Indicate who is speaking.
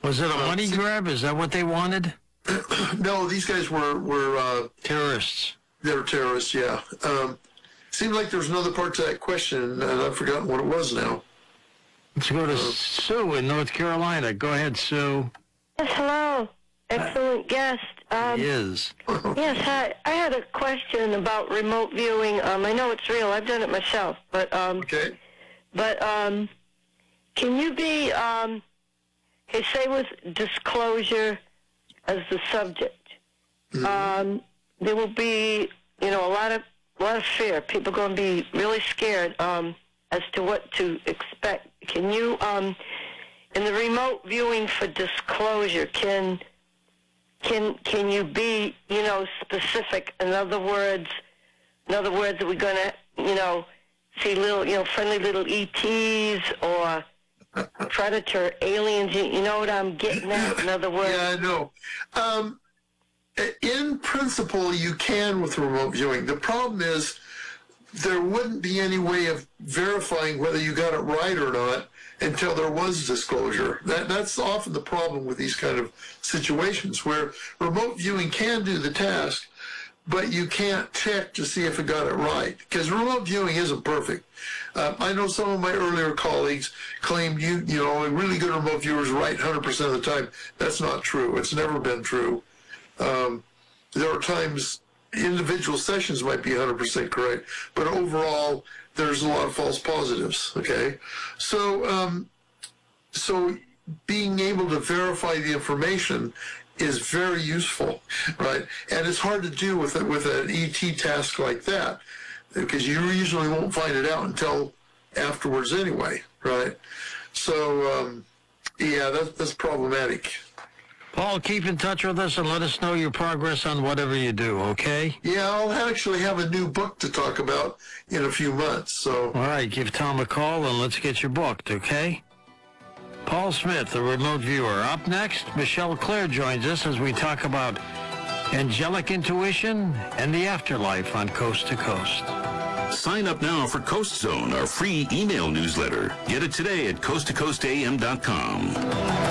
Speaker 1: Was it a money grab? Is that what they wanted?
Speaker 2: No, these guys were
Speaker 1: terrorists.
Speaker 2: They were terrorists, yeah. Seemed like there was another part to that question, and I've forgotten what it was now.
Speaker 1: Let's go to Sue in North Carolina. Go ahead, Sue.
Speaker 3: Yes, hello. Excellent guest.
Speaker 1: Yes.
Speaker 3: Yes, hi. I had a question about remote viewing. I know it's real. I've done it myself. But,
Speaker 2: okay.
Speaker 3: But, can you be, okay, say with disclosure as the subject, there will be, a lot of fear. People are going to be really scared as to what to expect. Can you, in the remote viewing for disclosure, can you be, specific? In other words, are we going to, see little, friendly little ETs or predator aliens? You know what I'm getting at? In other words.
Speaker 2: Yeah, I know. In principle, you can with remote viewing. The problem is there wouldn't be any way of verifying whether you got it right or not until there was disclosure. That's often the problem with these kind of situations where remote viewing can do the task, but you can't check to see if it got it right, because remote viewing isn't perfect. I know some of my earlier colleagues claimed a really good remote viewer is right 100% of the time. That's not true. It's never been true. There are times individual sessions might be 100% correct, but overall there's a lot of false positives. Okay, so being able to verify the information is very useful, right? And it's hard to do with an ET task like that, because you usually won't find it out until afterwards anyway, right? So yeah, that's problematic.
Speaker 1: Paul, keep in touch with us and let us know your progress on whatever you do, okay?
Speaker 2: Yeah, I'll actually have a new book to talk about in a few months, so...
Speaker 1: All right, give Tom a call and let's get you booked, okay? Paul Smith, the remote viewer. Up next, Michelle Claire joins us as we talk about angelic intuition and the afterlife on Coast to Coast.
Speaker 4: Sign up now for Coast Zone, our free email newsletter. Get it today at coasttocoastam.com.